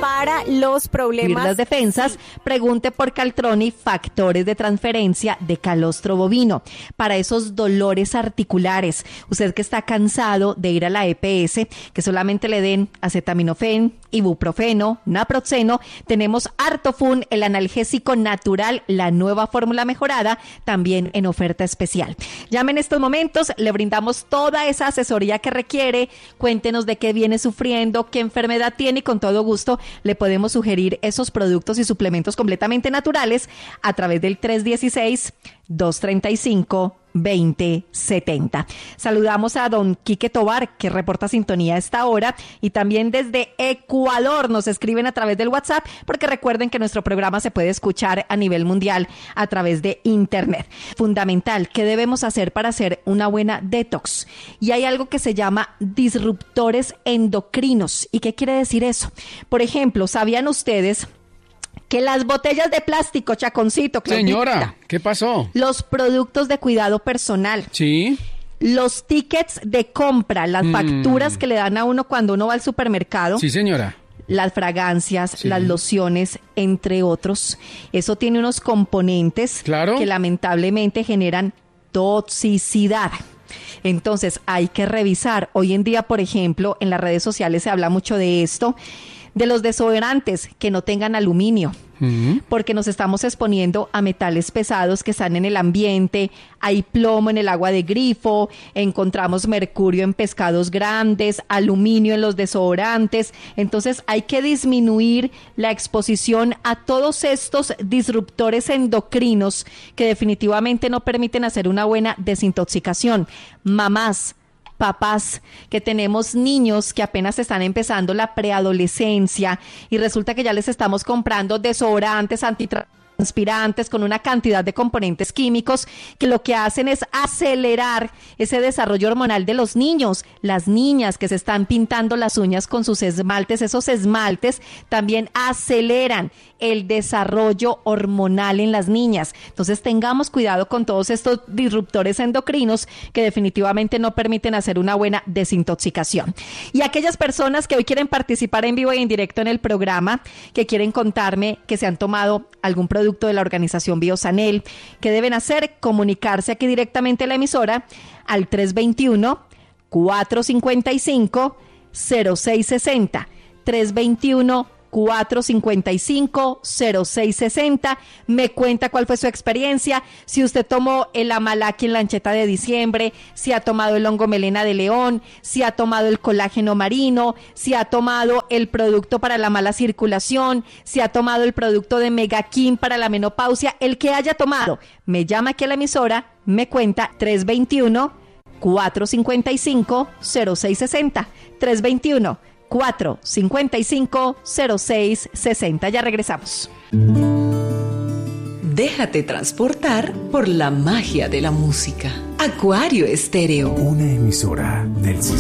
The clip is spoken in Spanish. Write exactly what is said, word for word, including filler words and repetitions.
para los problemas. Las defensas, pregunte por Caltroni, factores de transferencia de calostro bovino. Para esos dolores articulares, usted que está cansado de ir a la E P S, que solamente le den acetaminofén, ibuprofeno, naproxeno, tenemos Artofun, el analgésico natural, la nueva fórmula mejorada, también en oferta especial. Llame en estos momentos, le brindamos toda esa asesoría que requiere, cuéntenos de qué viene sufriendo, qué enfermedad tiene y con todo gusto le podemos sugerir esos productos y suplementos completamente naturales a través del tres uno seis, dos tres cinco, dos cero siete cero. Saludamos a don Quique Tobar, que reporta sintonía a esta hora, y también desde Ecuador nos escriben a través del WhatsApp, porque recuerden que nuestro programa se puede escuchar a nivel mundial a través de internet. Fundamental, ¿qué debemos hacer para hacer una buena detox? Y hay algo que se llama disruptores endocrinos. ¿Y qué quiere decir eso? Por ejemplo, ¿sabían ustedes que las botellas de plástico, Chaconcito, Claudita, señora, ¿qué pasó? Los productos de cuidado personal, sí, los tickets de compra, las mm. facturas que le dan a uno cuando uno va al supermercado, sí, señora, las fragancias, sí, las lociones, entre otros, eso tiene unos componentes, claro, que lamentablemente generan toxicidad. Entonces hay que revisar. Hoy en día, por ejemplo, en las redes sociales se habla mucho de esto, de los desodorantes que no tengan aluminio, uh-huh, porque nos estamos exponiendo a metales pesados que están en el ambiente, hay plomo en el agua de grifo, encontramos mercurio en pescados grandes, aluminio en los desodorantes. Entonces hay que disminuir la exposición a todos estos disruptores endocrinos que definitivamente no permiten hacer una buena desintoxicación. Mamás, papás, que tenemos niños que apenas están empezando la preadolescencia y resulta que ya les estamos comprando desodorantes, antitranspirantes con una cantidad de componentes químicos que lo que hacen es acelerar ese desarrollo hormonal de los niños. Las niñas que se están pintando las uñas con sus esmaltes, esos esmaltes también aceleran el desarrollo hormonal en las niñas. Entonces tengamos cuidado con todos estos disruptores endocrinos que definitivamente no permiten hacer una buena desintoxicación. Y aquellas personas que hoy quieren participar en vivo y en directo en el programa, que quieren contarme que se han tomado algún producto de la organización Biosanel, ¿qué deben hacer? Comunicarse aquí directamente a la emisora al tres dos uno, cuatro cinco cinco, cero seis seis cero, tres dos uno, cuatro cinco cinco, cero seis seis cero. Me cuenta cuál fue su experiencia, si usted tomó el Amalaki en lancheta de diciembre, si ha tomado el hongo melena de león, si ha tomado el colágeno marino, si ha tomado el producto para la mala circulación, si ha tomado el producto de Megakin para la menopausia, el que haya tomado. Me llama aquí a la emisora, me cuenta tres dos uno, cuatro cinco cinco, cero seis seis cero, tres dos uno, cuatro cinco cinco, cero seis seis cero. Ya regresamos. Déjate transportar por la magia de la música. Acuario Estéreo. Una emisora del sistema.